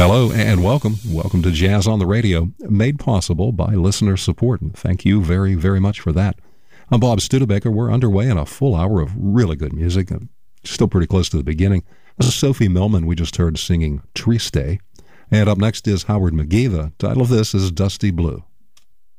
Hello and welcome. Welcome to Jazz on the Radio, made possible by listener support. And thank you very, very much for that. I'm Bob Studebaker. We're underway in a full hour of really good music. Still pretty close to the beginning. This is Sophie Millman. We just heard singing Triste. And up next is Howard McGee. The title of this is Dusty Blue.